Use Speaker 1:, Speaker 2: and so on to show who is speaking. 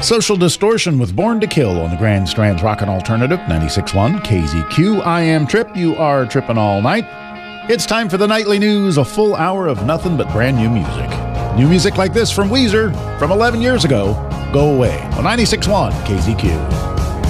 Speaker 1: Social Distortion with Born to Kill on the Grand Strand's Rockin' Alternative, 96.1 KZQ. I am Trip. You are tripping all night. It's time for the nightly news, a full hour of nothing but brand new music. New music like this from Weezer from 11 years ago. Go Away on 96.1 KZQ.